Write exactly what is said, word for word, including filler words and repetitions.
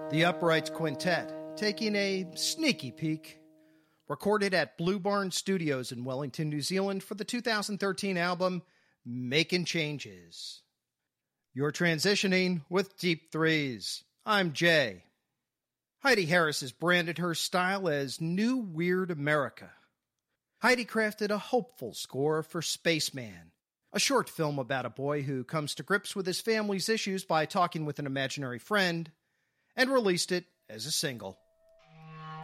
The Uprights Quintet, taking a sneaky peek. Recorded at Blue Barn Studios in Wellington, New Zealand for the two thousand thirteen album, Making Changes. You're transitioning with Deep Threes. I'm Jay. Heidi Harris has branded her style as New Weird America. Heidi crafted a hopeful score for Spaceman, a short film about a boy who comes to grips with his family's issues by talking with an imaginary friend, and released it as a single.